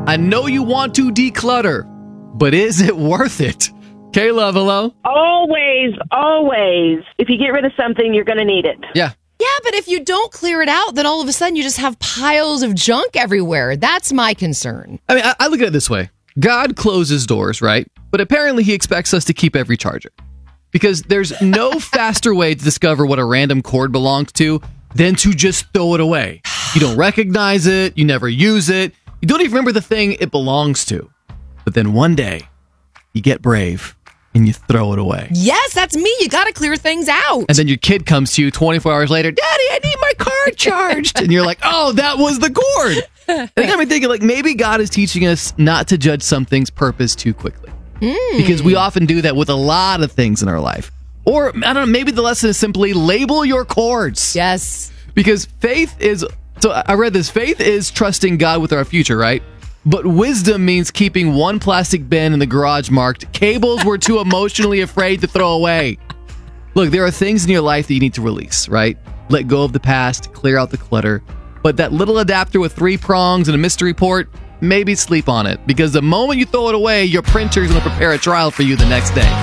I know you want to declutter, but is it worth it? K-Love, hello? Always. If you get rid of something, you're going to need it. Yeah. Yeah, but if you don't clear it out, then all of a sudden you just have piles of junk everywhere. That's my concern. I mean, I look at it this way. God closes doors, right? But apparently he expects us to keep every charger. Because there's no faster way to discover what a random cord belongs to than to just throw it away. You don't recognize it. You never use it. You don't even remember the thing it belongs to. But then one day, you get brave and you throw it away. Yes, that's me. You got to clear things out. And then your kid comes to you 24 hours later, Daddy, I need my card charged. And you're like, oh, that was the cord. And it got me thinking, like, maybe God is teaching us not to judge something's purpose too quickly. Because we often do that with a lot of things in our life. Or, I don't know, maybe the lesson is simply label your cords. Yes. Because faith is, so I read this, faith is trusting God with our future, right? But wisdom means keeping one plastic bin in the garage marked, cables we're too emotionally afraid to throw away. Look, there are things in your life that you need to release, right? Let go of the past, clear out the clutter. But that little adapter with 3 prongs and a mystery port, maybe sleep on it. Because the moment you throw it away, your printer is going to prepare a trial for you the next day.